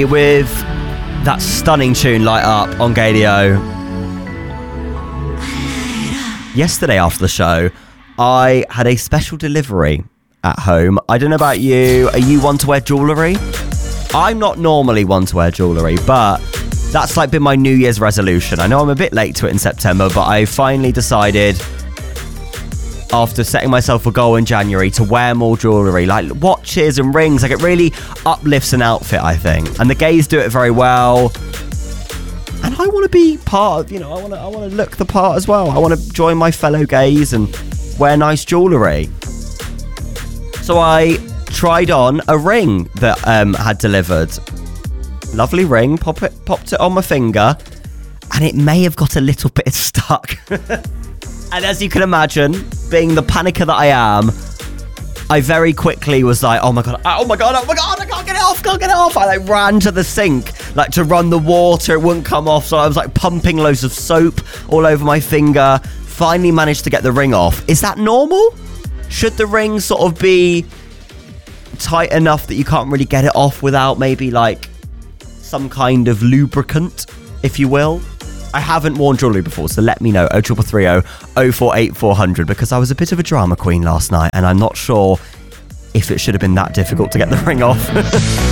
Lee with that stunning tune, Light Up, on Gaylio. Yesterday after the show, I had a special delivery at home. I don't know about you. Are you one to wear jewellery? I'm not normally one to wear jewellery, but that's like been my New Year's resolution. I know I'm a bit late to it in September, but I finally decided, after setting myself a goal in January, to wear more jewellery, like watches and rings. Like, it really uplifts an outfit, I think. And the gays do it very well. And I want to be part of, I want to look the part as well. I want to join my fellow gays and wear nice jewellery. So I tried on a ring that had delivered. Lovely ring, popped it on my finger, and it may have got a little bit stuck. And as you can imagine, being the panicker that I am, I very quickly was like, oh my god, I can't get it off. I ran to the sink, to run the water, it wouldn't come off, so I was pumping loads of soap all over my finger, finally managed to get the ring off. Is that normal? Should the ring sort of be tight enough that you can't really get it off without maybe some kind of lubricant, if you will? I haven't worn jewellery before, so let me know. 0330 048 400, because I was a bit of a drama queen last night and I'm not sure if it should have been that difficult to get the ring off.